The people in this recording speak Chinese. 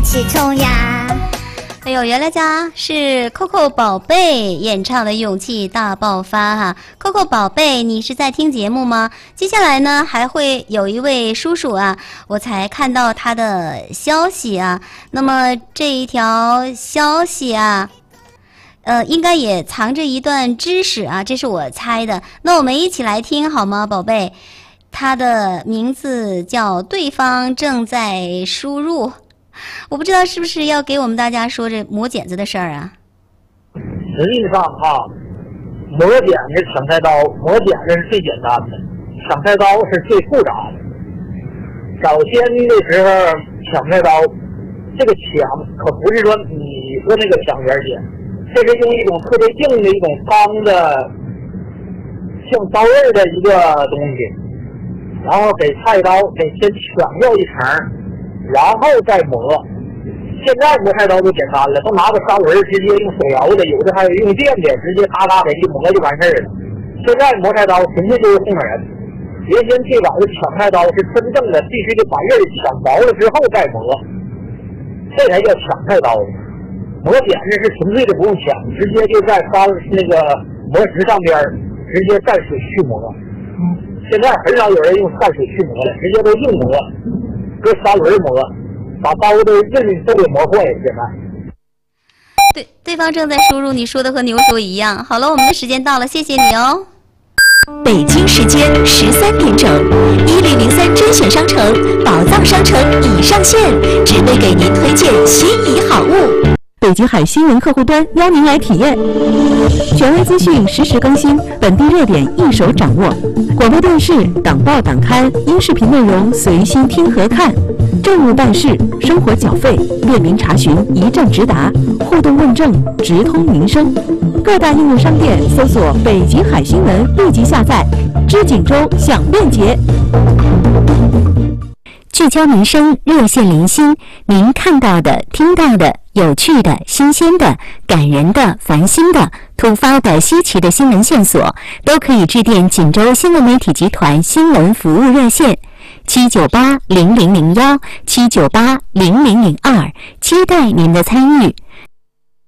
起冲呀！ 哎呦，原来家是 Coco 宝贝演唱的《勇气大爆发》哈。Coco 宝贝，你是在听节目吗？接下来呢，还会有一位叔叔啊，我才看到他的消息啊。那么这一条消息啊，应该也藏着一段知识啊，这是我猜的。那我们一起来听好吗，宝贝？他的名字叫对方正在输入。我不知道是不是要给我们大家说这磨剪子的事儿啊？ 实际上哈，磨剪子、抢菜刀，磨剪子是最简单的，抢菜刀是最复杂的。早先的时候，抢菜刀这个抢可不是说你说那个抢圆剪，这是用一种特别硬的一种钢的，像刀刃的一个东西，然后给菜刀给先抢掉一层。然后再磨，现在磨菜刀就简单了，都拿个砂轮直接用手摇的，有的还有用电的，直接咔咔给一磨就完事儿了。现在磨菜刀纯粹就是哄人，原先最早的抢菜刀是真正的必须得把刃抢薄了之后再磨，这才叫抢菜刀。磨剪子是纯粹的不用抢，直接就在那个磨石上边直接蘸水去磨。现在很少有人用蘸水去磨了，直接都硬磨。搁砂轮磨，把刀的刃都给磨坏。现在对方正在输入，你说的和牛说一样。好了，我们的时间到了，谢谢你哦。 北京时间13点整，1003甄选商城宝藏商城已上线，只为给您推荐心仪好物。 北极海新闻客户端邀您来体验，权威资讯实时更新，本地热点一手掌握，广播电视、党报党刊、音视频内容随心听和看，政务办事、生活缴费、便民查询一站直达，互动问政直通民生。各大应用商店搜索北极海新闻，立即下载，知锦州享便捷。 聚焦民生，热线零星，您看到的、听到的、有趣的、新鲜的、感人的、烦心的、突发的、稀奇的新闻线索，都可以致电锦州新闻媒体集团新闻服务热线7980001、7980002，期待您的参与。